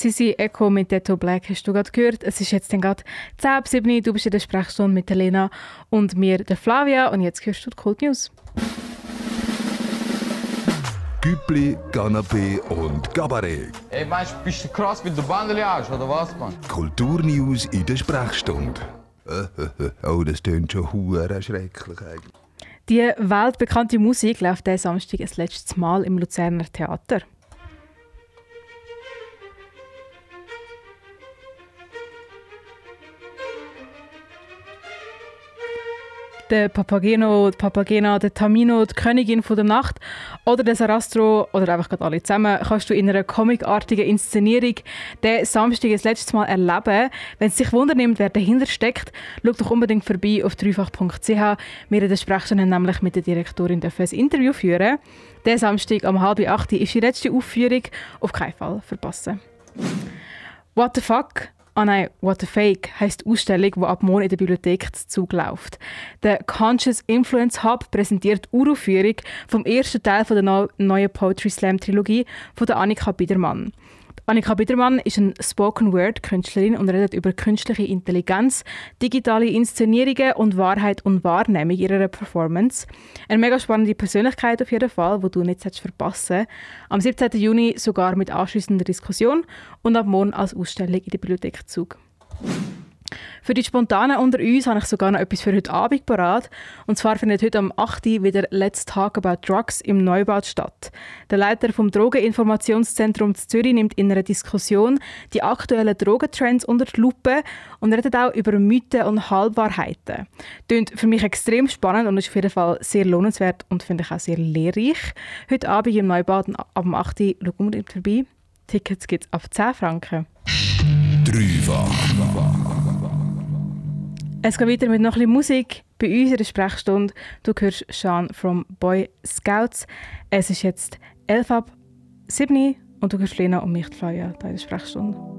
Sisi Echo mit Detto Black hast du gerade gehört. Es ist jetzt dann gerade 10 ab 7. Du bist in der Sprechstunde mit der Lena und mir, der Flavia. Und jetzt hörst du die Cold News. Güppli, Canapé und Gabarett. Ey, meinst du, bist du krass mit der Bandeli hast, oder was, Mann? Kulturnews in der Sprechstunde. Oh, das klingt schon hure schrecklich eigentlich. Die weltbekannte Musik läuft diesen Samstag das letzte Mal im Luzerner Theater. Der Papageno, die Papagena, der Tamino, die Königin von der Nacht oder der Sarastro oder einfach gerade alle zusammen kannst du in einer comicartigen Inszenierung den Samstag das letzte Mal erleben. Wenn es dich wundernimmt, wer dahinter steckt, schau doch unbedingt vorbei auf dreifach.ch. Wir in der Sprechstunde nämlich mit der Direktorin ein Interview führen. Der Samstag um 7:30 ist die letzte Aufführung. Auf keinen Fall verpassen. What the fuck? Ah nein, What the Fake heisst die Ausstellung, die ab morgen in der Bibliothek zu Zug läuft. Der Conscious Influence Hub präsentiert die Uraufführung vom ersten Teil von der neuen Poetry Slam Trilogie von der Annika Biedermann. Annika Biedermann ist eine Spoken-Word-Künstlerin und redet über künstliche Intelligenz, digitale Inszenierungen und Wahrheit und Wahrnehmung ihrer Performance. Eine mega spannende Persönlichkeit auf jeden Fall, die du nicht verpassen solltest. Am 17. Juni sogar mit anschliessender Diskussion und ab morgen als Ausstellung in der Bibliothek Zug. Für die Spontanen unter uns habe ich sogar noch etwas für heute Abend parat. Und zwar findet heute am 8. wieder Let's Talk About Drugs im Neubau statt. Der Leiter vom Drogeninformationszentrum Zürich nimmt in einer Diskussion die aktuellen Drogentrends unter die Lupe und redet auch über Mythen und Halbwahrheiten. Klingt für mich extrem spannend und ist auf jeden Fall sehr lohnenswert und finde ich auch sehr lehrreich. Heute Abend im Neubau ab dem 8. Schau unbedingt vorbei. Tickets gibt es auf 10 Franken. Dreifach. Es geht weiter mit noch ein bisschen Musik bei uns in der Sprechstunde. Du hörst Sean from Boy Scouts. Es ist jetzt 11 ab 7 und du hörst Lena und mich, Flavia, hier in der Sprechstunde.